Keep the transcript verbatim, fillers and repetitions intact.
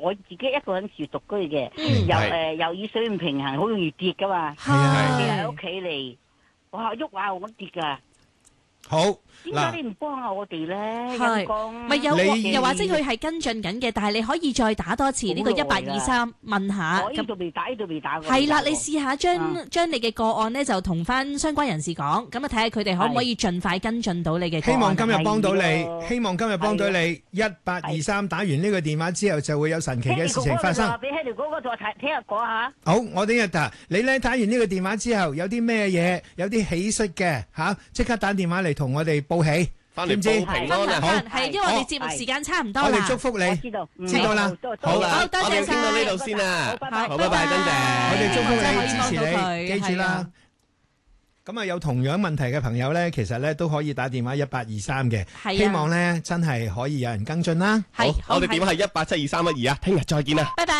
我自己一個人住獨居嘅，又誒又以水唔平衡，好容易跌噶嘛。 係啊， 跌喺屋企嚟，哇喐下我跌噶。 好， 點解你唔幫下我哋咧？ 係咪有你又或者佢係跟進緊嘅，但係你可以再打多次呢個一八二三問下。 我呢度未打，呢度未打過。 係啦，你試下將將你嘅個案咧，就同翻相關人士講，咁啊睇下佢哋可唔可以盡快跟進到你嘅個案。 希望今日幫到你， 係希望今日幫到你。一八二三打完呢個電話之後，就會有神奇嘅事情發生。 俾喺條嗰個度睇，聽日講下。 好，我哋一打你咧打完呢個電話之後，有啲咩嘢，有啲喜訊嘅嚇，即刻打電話嚟同我哋報喜。 翻嚟報平安啊！ 好，係因為我哋節目時間差唔多啦。 我哋祝福你， 知道， 知道啦。 好啦， 好多謝晒， 我哋傾到呢度先啦。好，拜拜，珍姐。 我哋祝福你，支持你，記住啦係啊。 咁啊，有同樣問題嘅朋友咧，其實咧都可以打電話一八二三嘅， 係啊希望咧真係可以有人跟進啦。 係， 好，我哋電話係一八七二三一二啊，聽日再見啦。 拜拜。